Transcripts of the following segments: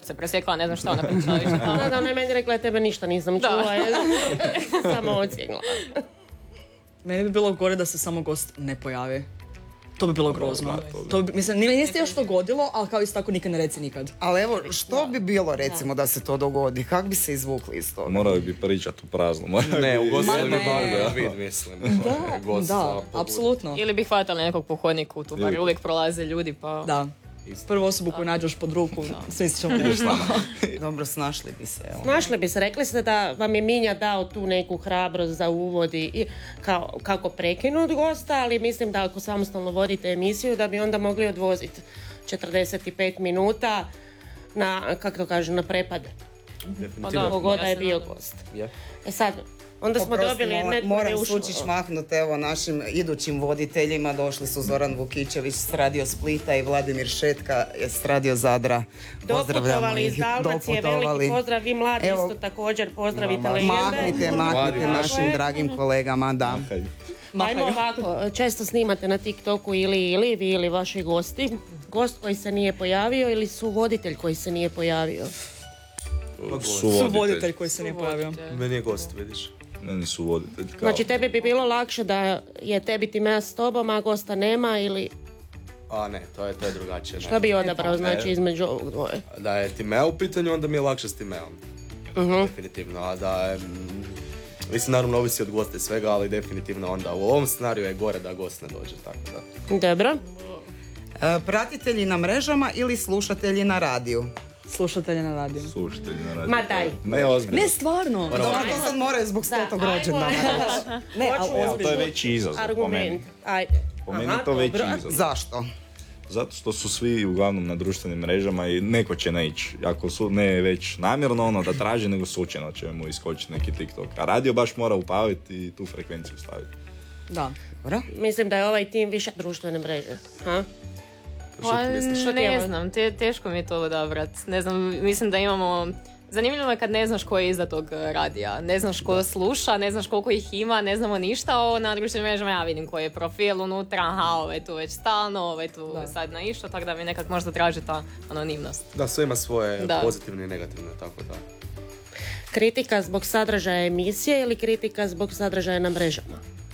se presjekla, ne znam šta ona pričala više. Da, ona je meni rekla, tebe ništa nisam čula, samo ocijegla. Meni bi bilo gore da se samo gost ne pojavi. To bi bilo grozno. To bi, mislim, nije se još dogodilo, ali kao isto tako nikad ne reci nikad. Ali evo, što bi bilo recimo da se to dogodi? Kako bi se izvukli iz toga? Morali bi pričati u prazno. Ne, ugostili bi ne. vid, mislim. Da, apsolutno. Ili bi hvatali nekog po hodniku, tu bar uvijek prolaze ljudi, pa... Da. Prvu osobu koju nađeš pod ruku, svi ćemo biti. Dobro, snašli bi se, evo. Snašli bi se, rekli ste da vam je Minja dao tu neku hrabrost za uvod i kako prekinuti gosta, ali mislim da ako samostalno vodite emisiju da bi onda mogli odvoziti 45 minuta na, kako to kažu, na prepad. Pogoda je bio gost. E sad, onda smo dobili... Moram Sučić mahnuti evo našim idućim voditeljima. Došli su Zoran Vukičević s Radio Splita i Vladimir Šetka s Radio Zadra. Doputovali iz Dalmacije, veliki pozdrav. Vi mladi isto također pozdravite legende. Mahnite našim dragim kolegama, da. Ajmo ovako, često snimate na TikToku ili vi ili vaši gosti. Gost koji se nije pojavio ili su voditelj koji se nije pojavio? Suvoditelj koji se nije pojavio. Meni je gost, vidiš. Meni su voditelj. Znači tebi bi bilo lakše da je tebi Timea s tobom, a gosta nema ili... A ne, to je drugačije. Što bi odabrao znači između ovog dvoje? Da je Timea u pitanju, onda mi je lakše s Timeom. Definitivno, a da je... Mislim, naravno, ovisi od gosta i svega, ali definitivno onda u ovom scenariju je gore da gost ne dođe, tako da. Dobro. Pratitelji na mrežama ili slušatelji na radiju? Slušatelji na radiju. Ma daj. Ne, ozbiljno. Ne, stvarno. Da, to sad moraju zbog 100. rođendana. Ne, ali To je veći izazov po meni. Argument. Ajde. Po meni je to veći izazov. Zašto? Zato što su svi uglavnom na društvenim mrežama i neko će ne ići. Ako su ne već namjerno da traži, nego slučajno će mu iskočiti neki TikTok. A radio baš mora upaviti i tu frekvenciju staviti. Da. Mislim da je ovaj tim više društvene mreže. Ha? Ne znam, teško mi je to odabrat. Ne znam, mislim da imamo... Zanimljivo je kad ne znaš ko je iza tog radija. Ne znaš ko sluša, ne znaš koliko ih ima, ne znamo ništa o na društvenim mrežama. Ja vidim koji je profil unutra, ovo je tu već stalno, ovo je tu sad na išto, tako da mi nekak možda traži ta anonimnost. Da, sve ima svoje pozitivne i negativne, tako da. Kritika zbog sadržaja emisije ili kritika zbog sadržaja na mrežama?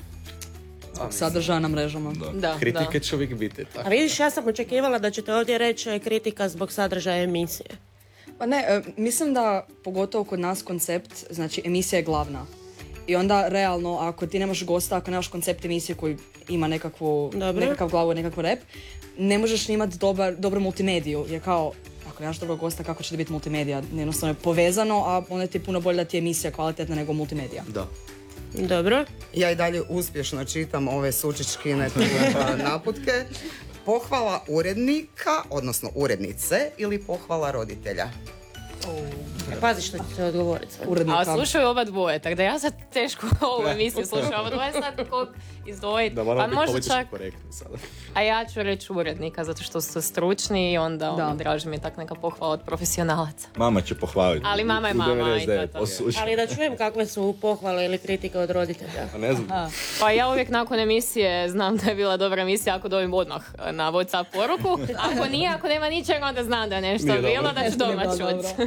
Sadržaja na mrežama. Da, kritike će uvijek biti. Tako. A vidiš, ja sam očekivala da ćete ovdje reći kritika zbog sadržaja emisije. Pa ne, mislim da pogotovo kod nas koncept, znači emisija je glavna. I onda realno, ako ti nemaš gosta, ako nemaš koncept emisije koji ima nekakav glavu, nekakav rep, ne možeš imati dobru multimediju. Jer kao, ako nemaš dobrog gosta, kako će to biti multimedija? Jednostavno je povezano, a onda ti je puno bolje da ti je emisija kvalitetna nego multimedija. Da. Dobro. Ja i dalje uspješno čitam ove Sučićkine naputke. Pohvala urednika, odnosno urednice, ili pohvala roditelja? Pazi što ću se odgovoriti. A slušaju oba dvoje, tako da ja sad teško ovu emisiju slušaju oba dvoje, sad kog izdvojiti. Da moramo biti politički korektni sada. A ja ću reći urednika, zato što su stručni i onda draži mi tak neka pohvala od profesionalaca. Mama će pohvaliti. Ali mama je mama i to. Ali da čujem kakve su pohvale ili kritike od roditelja. A ne znam. Pa ja uvijek nakon emisije znam da je bila dobra emisija ako dobim odmah na WhatsApp poruku. Ako nije, ako nema ničega, onda znam da je nešto bilo, da ću doma čuti.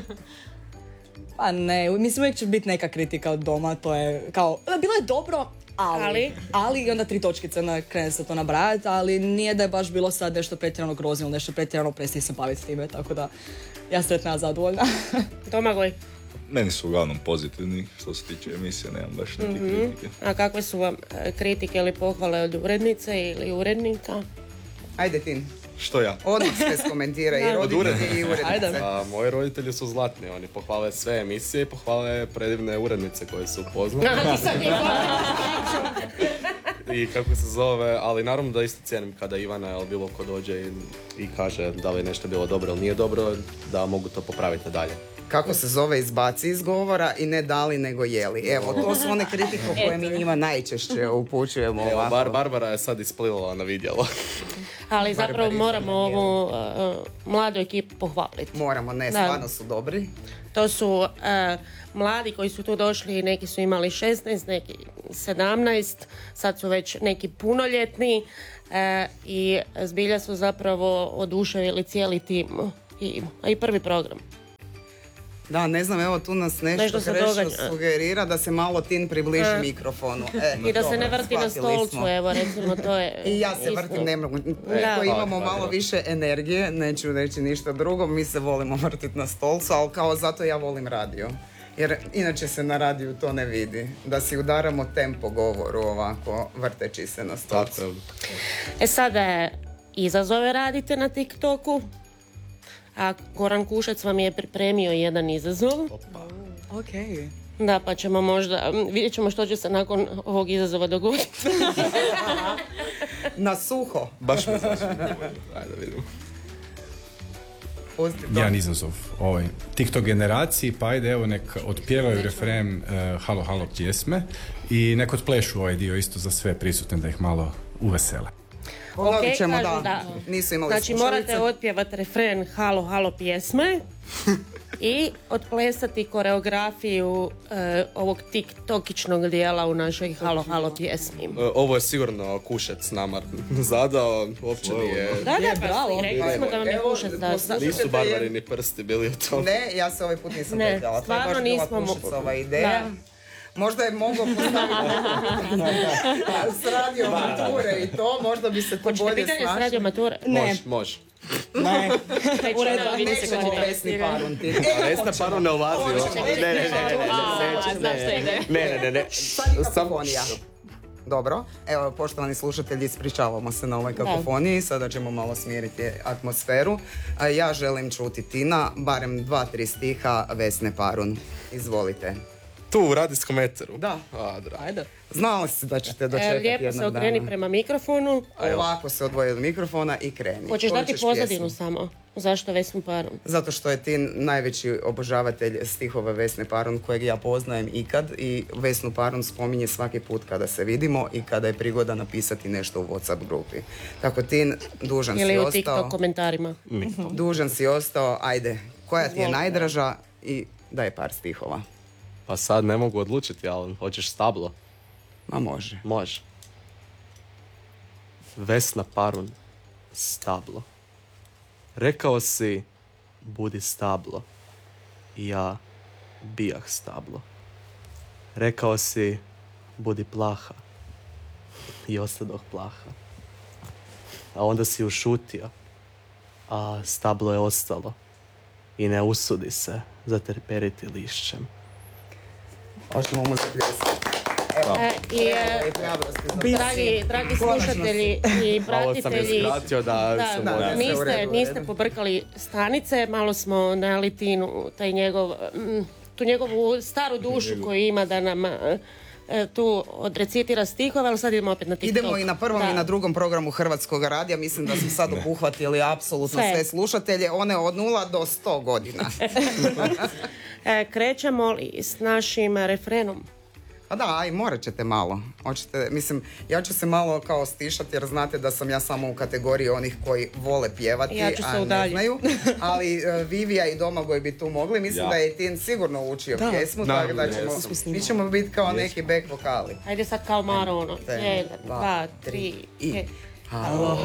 Pa ne, mislim uvijek će biti neka kritika od doma, to je kao, bilo je dobro, ali i onda 3 točkice, onda krene se to nabrajati, ali nije da je baš bilo sad nešto pretjerano grozno ili nešto pretjerano prestih se baviti s time, tako da ja sretna zadovoljna. Domagoj. Meni su uglavnom pozitivni, što se tiče emisije, nemam baš neke kritike. A kakve su vam kritike ili pohvale od urednice ili urednika? Ajde Tin. Što ja? Odmah sve skomentiraj, i roditelji i urednice. Moji roditelji su zlatni, oni pohvale sve emisije i pohvale predivne urednice koje su upoznali. I kako se zove, ali naravno da isto cijenim kada Ivana ili bilo ko dođe i kaže da li je nešto bilo dobro ili nije dobro, da mogu to popraviti nadalje. Kako se zove, izbaci iz govora i ne dali nego jeli. Evo, to su one kritike koje mi njima najčešće upućujemo ovako. Barbara je sad isplivila na vidjelo. Ali zapravo moramo ovu mladu ekipu pohvaliti. Moramo, stvarno su dobri. To su mladi koji su tu došli, neki su imali 16, neki 17, sad su već neki punoljetni i zbilja su zapravo oduševili cijeli tim i prvi program. Da, ne znam, evo tu nas nešto Krešo sugerira da se malo Tin približi mikrofonu. I da se ne vrti na stolcu, evo recimo to je... I ja se vrtim, ne mogu. Ako imamo malo više energije, neću reći ništa drugo, mi se volimo vrtiti na stolcu, ali kao zato ja volim radio. Jer inače se na radiju to ne vidi. Da si udaramo tempo govoru ovako, vrteći se na stolcu. Sada izazove radite na TikToku. A Goran Kušec vam je pripremio jedan izazov. Ok. Da, pa ćemo možda, vidjet ćemo što će se nakon ovog izazova dogoditi. Na suho. Baš me znači. Ajde vidimo. Jedan izazov TikTok generaciji, pa ajde evo nek otpjevaju refren Halo Halo pjesme i nek otplešu ovaj dio isto za sve prisutne da ih malo uvesele. Ponovit ćemo, da. Nisu imali znači slušalice. morate otpjevati refren Halo Halo pjesme i otplesati koreografiju ovog tiktokičnog dijela u našoj Halo Halo pjesmi. Ovo je sigurno Kušec nama zadao, uopće nije... Da, bravo. Rekli smo da vam je Kušec da... Nisu barbarini prsti bili u tom. Ne, ja se ovaj put nisam petljala. Stvarno nismo... Kušecova ideja. Da. Možda je mogao postaviti s radio mature i to, možda bi se to bolje snašli. Hoćete pitanje s radio mature? Može. Ne. Nećemo Vesni Parun ti. Vesna Parun ne ulazi. Ne. Kakofonija. Dobro, evo poštovani slušatelji, ispričavamo se na ovoj kakofoniji, sada ćemo malo smiriti atmosferu. Ja želim čuti Tina, barem 2-3 stiha Vesne Parun. Izvolite. Tu u radijskom eteru? Da. Ajde. Znala si da ćete dočekati jednog dana. Lijepo se okreni prema mikrofonu. Ovako se odvoji od mikrofona i kreni. Hoćeš dati pozadinu samo? Zašto Vesnu Parun? Zato što je Tin najveći obožavatelj stihova Vesne Parun kojeg ja poznajem ikad i Vesnu Parun spominje svaki put kada se vidimo i kada je prigoda napisati nešto u WhatsApp grupi. Tako Tin, dužan si ostao. Ili u TikTok komentarima. Dužan si ostao, ajde, koja ti je najdraža i daj par stihova. Pa sad ne mogu odlučiti, ali hoćeš stablo? Ma može. Može. Vesna Parun, stablo. Rekao si, budi stablo. I ja bijah stablo. Rekao si, budi plaha. I ostadoh plaha. A onda si ušutio. A stablo je ostalo. I ne usudi se zaterperiti lišćem. Hoćemo mu zapljesti. Dragi slušatelji i pratitelji, sam je skratio niste pobrkali stanice, malo smo nali Tinu, tu njegovu staru dušu koju ima da nam tu odrecitira stihove, ali sad idemo opet na TikTok. Idemo i na prvom i na drugom programu Hrvatskog radija, mislim da smo sad obuhvatili apsolutno sve slušatelje, one od 0 do 100 godina. Krećemo li s našim refrenom? A da, aj morat ćete malo. Ja ću se malo kao stišati jer znate da sam ja samo u kategoriji onih koji vole pjevati, a ne znaju. Ali Vivija i Domagoj bi tu mogli. Mislim da je Tin sigurno učio pjesmu, tako da mi ćemo biti kao neki back vokali. Ajde sad kao Maro, 1, 2, 3, i... Halo,